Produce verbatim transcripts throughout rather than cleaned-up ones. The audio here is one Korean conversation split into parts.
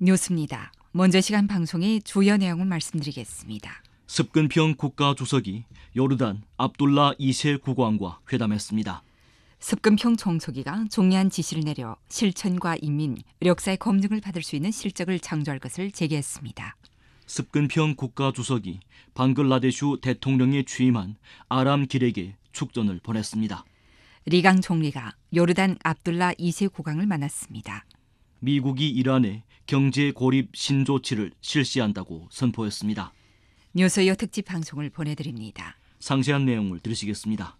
뉴스입니다. 먼저 시간 방송의 주요 내용을 말씀드리겠습니다. 습근평 국가주석이 요르단 압둘라 이 세 국왕과 회담했습니다. 습근평 총서기가 종이한 지시를 내려 실천과 인민, 역사의 검증을 받을 수 있는 실적을 창조할 것을 제기했습니다. 습근평 국가주석이 방글라데슈 대통령에 취임한 아람 길에게 축전을 보냈습니다. 리강 총리가 요르단 압둘라 이 세 국왕을 만났습니다. 미국이 이란에 경제 고립 신조치를 실시한다고 선포했습니다. 뉴스요 특집 방송을 보내드립니다. 상세한 내용을 들으시겠습니다.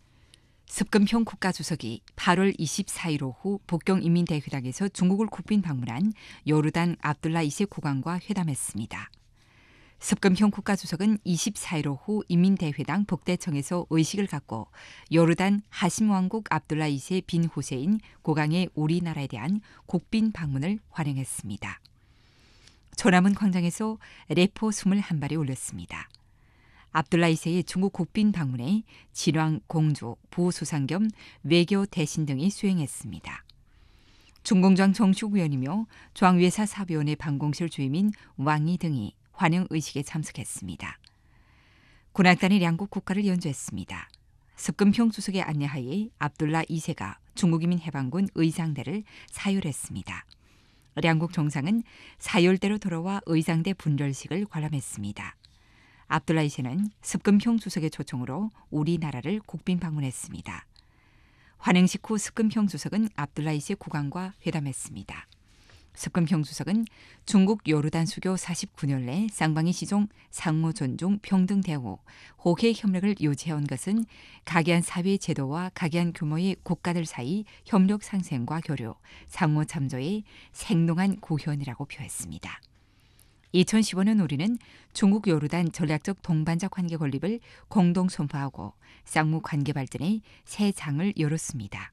습근평 국가주석이 팔월 이십사일 오후 북경인민대회당에서 중국을 국빈 방문한 요르단 압둘라 이 세 국왕과 회담했습니다. 습근평 국가주석은 이십사일 오후 인민대회당 북대청에서 의식을 갖고 요르단 하심 왕국 압둘라 이 세 빈 후세인 국왕의 우리나라에 대한 국빈 방문을 환영했습니다. 초남은 광장에서 레포 이십일 발이 울렸습니다. 압둘라 이 세의 중국 국빈 방문에 진왕, 공주, 부수상 겸 외교 대신 등이 수행했습니다. 중공장 정식위원이며 중앙외사 사비원의 방공실 주임인 왕이 등이 환영 의식에 참석했습니다. 군악단이 양국 국가를 연주했습니다. 습근평 주석의 안내하에 압둘라 이 세가 중국인민 해방군 의상대를 사열했습니다. 양국 정상은 사열대로 돌아와 의상대 분별식을 관람했습니다. 압둘라 이 세는 습근평 주석의 초청으로 우리나라를 국빈 방문했습니다. 환영식 후 습근평 주석은 압둘라 이 세 국왕과 회담했습니다. 습근평 주석은 중국 요르단 수교 사십구 년 내 쌍방이 시종 상호 존중 평등 대우 호혜 협력을 유지해온 것은 각이한 사회 제도와 각이한 규모의 국가들 사이 협력 상생과 교류, 상호 참조의 생동한 구현이라고 표했습니다. 이천십오 년 우리는 중국 요르단 전략적 동반자 관계 건립을 공동 선포하고 쌍무 관계 발전의 새 장을 열었습니다.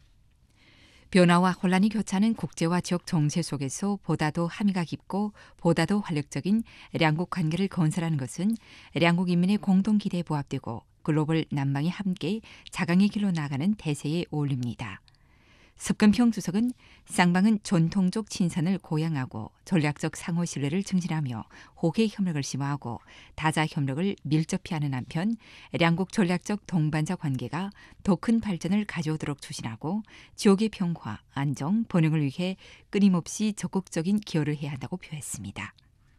변화와 혼란이 교차하는 국제와 지역 정세 속에서 보다도 함의가 깊고 보다도 활력적인 양국 관계를 건설하는 것은 양국 인민의 공동 기대에 부합되고 글로벌 난방이 함께 자강의 길로 나아가는 대세에 어울립니다. 습근평 주석은 쌍방은 전통적 친선을 고양하고 전략적 상호 신뢰를 증진하며 호혜 협력을 심화하고 다자 협력을 밀접히 하는 한편 양국 전략적 동반자 관계가 더 큰 발전을 가져오도록 추진하고 지역의 평화, 안정, 번영을 위해 끊임없이 적극적인 기여를 해야 한다고 표했습니다.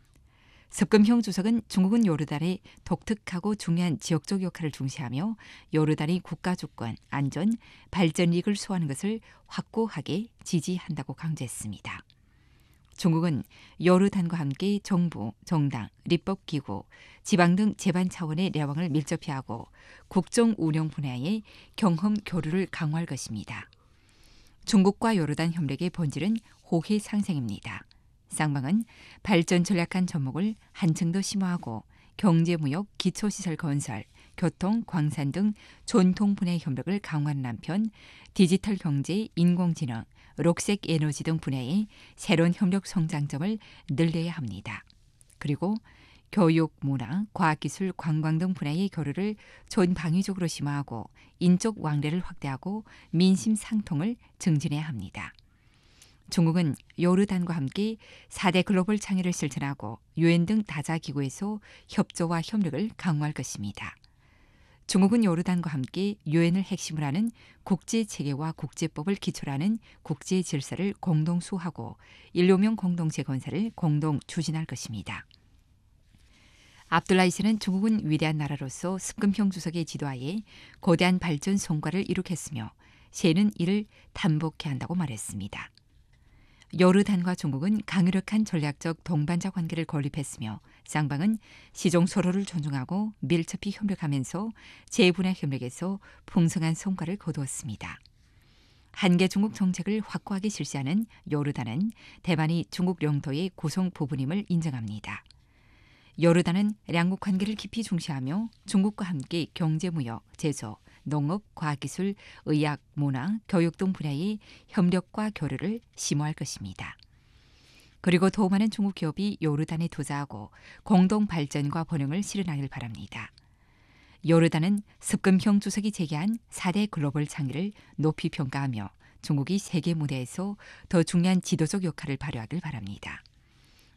습근평 주석은 중국은 요르단의 독특하고 중요한 지역적 역할을 중시하며 요르단이 국가 주권, 안전, 발전 이익을 수호하는 것을 확고하게 지지한다고 강조했습니다. 중국은 요르단과 함께 정부, 정당,立법기구, 지방 등 제반 차원의 내왕을 밀접히 하고 국정 운영 분야의 경험 교류를 강화할 것입니다. 중국과 요르단 협력의 본질은 호혜 상생입니다. 쌍방은 발전 전략한 접목을 한층 더 심화하고 경제무역, 기초시설 건설, 교통, 광산 등 전통 분야의 협력을 강화하는 한편 디지털 경제, 인공지능, 녹색 에너지 등 분야의 새로운 협력 성장점을 늘려야 합니다. 그리고 교육, 문화, 과학기술, 관광 등 분야의 교류를 전방위적으로 심화하고 인적 왕래를 확대하고 민심 상통을 증진해야 합니다. 중국은 요르단과 함께 사 대 글로벌 창의를 실천하고 유엔 등 다자기구에서 협조와 협력을 강화할 것입니다. 중국은 요르단과 함께 유엔을 핵심으로 하는 국제체계와 국제법을 기초로 하는 국제 질서를 공동 수호하고 인류명 공동체 건설을 공동 추진할 것입니다. 압둘라 이 세는 중국은 위대한 나라로서 습근평 주석의 지도하에 거대한 발전 성과를 이룩했으며 세는 이를 단복해야 한다고 말했습니다. 요르단과 중국은 강력한 전략적 동반자 관계를 건립했으며 쌍방은 시종 서로를 존중하고 밀접히 협력하면서 재분야 협력에서 풍성한 성과를 거두었습니다. 한계 중국 정책을 확고하게 실시하는 요르단은 대만이 중국 영토의 구성 부분임을 인정합니다. 요르단은 양국 관계를 깊이 중시하며 중국과 함께 경제무역, 제조, 농업, 과학기술, 의학, 문화, 교육 등 분야의 협력과 교류를 심화할 것입니다. 그리고 더 많은 중국 기업이 요르단에 투자하고 공동 발전과 번영을 실현하길 바랍니다. 요르단은 습근평 주석이 제기한 사 대 글로벌 창의를 높이 평가하며 중국이 세계 무대에서 더 중요한 지도적 역할을 발휘하길 바랍니다.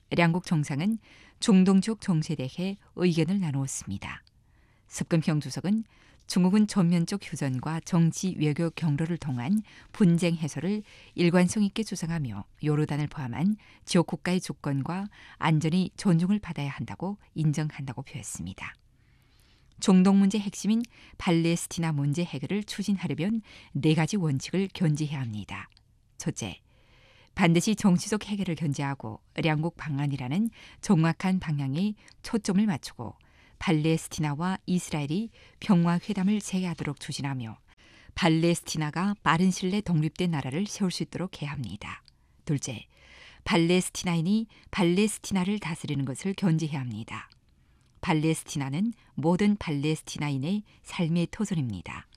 양국 정상은 중동 지역 정세에 대해 의견을 나누었습니다. 습금형 주석은 중국은 전면적 휴전과 정치 외교 경로를 통한 분쟁 해소를 일관성 있게 주장하며 요르단을 포함한 지역 국가의 주권과 안전이 존중을 받아야 한다고 인정한다고 표했습니다. 중동 문제 핵심인 팔레스티나 문제 해결을 추진하려면 네 가지 원칙을 견지해야 합니다. 첫째, 반드시 정치적 해결을 견제하고 양국 방안이라는 정확한 방향에 초점을 맞추고 팔레스티나와 이스라엘이 평화회담을 재개하도록 추진하며 팔레스티나가 빠른 시일 내에 독립된 나라를 세울 수 있도록 해야 합니다. 둘째, 팔레스티나인이 팔레스티나를 다스리는 것을 견제해야 합니다. 팔레스티나는 모든 팔레스티나인의 삶의 터전입니다.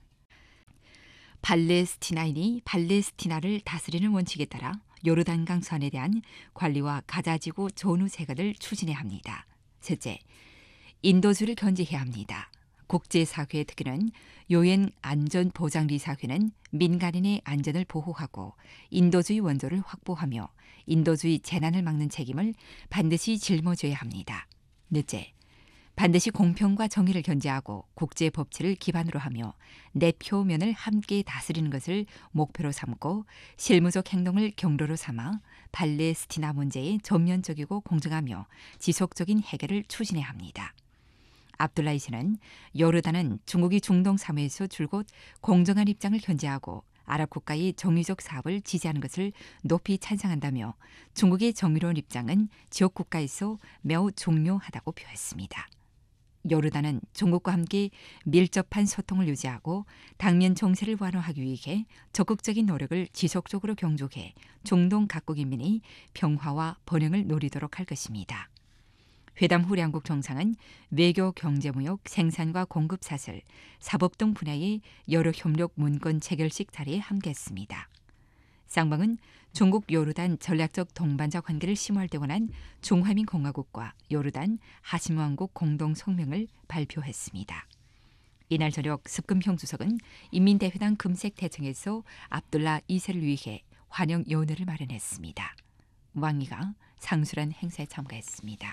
팔레스티나인이 팔레스티나를 다스리는 원칙에 따라 요르단 강수안에 대한 관리와 가자지구 전후 재건을 추진해야 합니다. 셋째, 인도주의를 견제해야 합니다. 국제사회의 특기는 유엔 안전보장리사회는 민간인의 안전을 보호하고 인도주의 원조를 확보하며 인도주의 재난을 막는 책임을 반드시 짊어져야 합니다. 넷째, 반드시 공평과 정의를 견제하고 국제 법치를 기반으로 하며 내표면을 함께 다스리는 것을 목표로 삼고 실무적 행동을 경로로 삼아 팔레스티나 문제에 전면적이고 공정하며 지속적인 해결을 추진해야 합니다. 압둘라 이 세는 요르단은 중국이 중동 사무에서 줄곧 공정한 입장을 견제하고 아랍 국가의 정의적 사업을 지지하는 것을 높이 찬성한다며 중국의 정의로운 입장은 지역 국가에서 매우 중요하다고 표했습니다. 요르단은 중국과 함께 밀접한 소통을 유지하고 당면 정세를 완화하기 위해 적극적인 노력을 지속적으로 경주해 중동 각국 인민이 평화와 번영을 누리도록 할 것입니다. 회담 후 양국 정상은 외교, 경제, 무역, 생산과 공급 사슬, 사법 등 분야의 여러 협력 문건 체결식 자리에 함께했습니다. 쌍방은 중국 요르단 전략적 동반자 관계를 심화할 때 원한 중화민 공화국과 요르단 하심 왕국 공동 성명을 발표했습니다. 이날 저녁 습금형 주석은 인민대회당 금색 대청에서 압둘라 이 세를 위해 환영 연회를 마련했습니다. 왕이가 상술한 행사에 참가했습니다.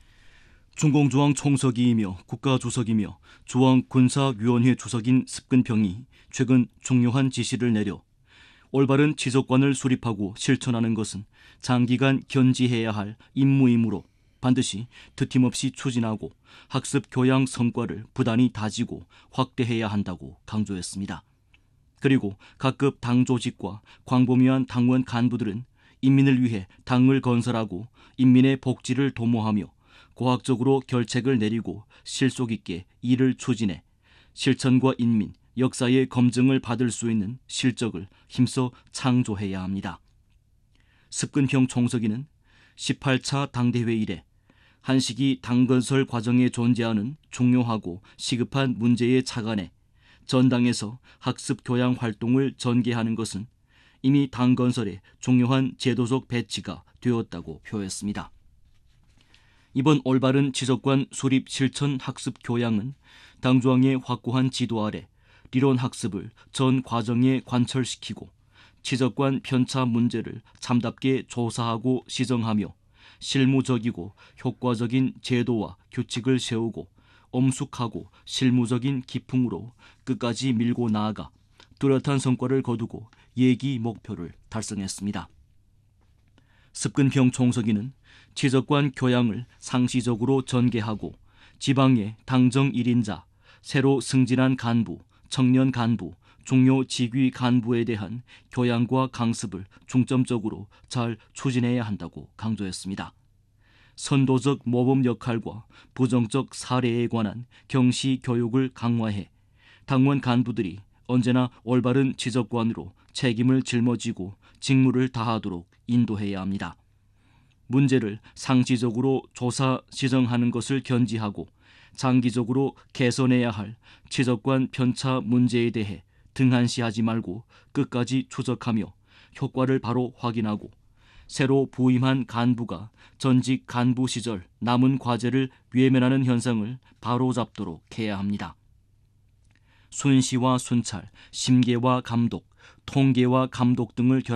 중공조왕 총서기이며 국가주석이며 중앙군사위원회 주석인 습근평이 최근 중요한 지시를 내려 올바른 지적관을 수립하고 실천하는 것은 장기간 견지해야 할 임무이므로 반드시 드팀없이 추진하고 학습 교양 성과를 부단히 다지고 확대해야 한다고 강조했습니다. 그리고 각급 당 조직과 광범위한 당원 간부들은 인민을 위해 당을 건설하고 인민의 복지를 도모하며 고학적으로 결책을 내리고 실속 있게 일을 추진해 실천과 인민, 역사의 검증을 받을 수 있는 실적을 힘써 창조해야 합니다. 습근형 총서기는 십팔 차 당대회 이래 한시기 당건설 과정에 존재하는 중요하고 시급한 문제에 착안해 전당에서 학습 교양 활동을 전개하는 것은 이미 당건설의 중요한 제도적 배치가 되었다고 표했습니다. 이번 올바른 지적관 수립 실천 학습 교양은 당조항의 확고한 지도 아래理論 학습을 전 과정에 관철시키고 지적관 편차 문제를 참답게 조사하고 시정하며 실무적이고 효과적인 제도와 규칙을 세우고 엄숙하고 실무적인 기풍으로 끝까지 밀고 나아가 뚜렷한 성과를 거두고 예기 목표를 달성했습니다. 습근평 총서기는 지적관 교양을 상시적으로 전개하고 지방의 당정 일 인자, 새로 승진한 간부, 청년 간부, 중요 직위 간부에 대한 교양과 강습을 중점적으로 잘 추진해야 한다고 강조했습니다. 선도적 모범 역할과 부정적 사례에 관한 경시 교육을 강화해 당원 간부들이 언제나 올바른 지적관으로 책임을 짊어지고 직무를 다하도록 인도해야 합니다. 문제를 상시적으로 조사, 시정하는 것을 견지하고 장기적으로 개선해야 할 지적관 편차 문제에 대해 등한시하지 말고 끝까지 추적하며 효과를 바로 확인하고 새로 부임한 간부가 전직 간부 시절 남은 과제를 외면하는 현상을 바로잡도록 해야 합니다. 순시와 순찰, 심계와 감독, 통계와 감독 등을 결합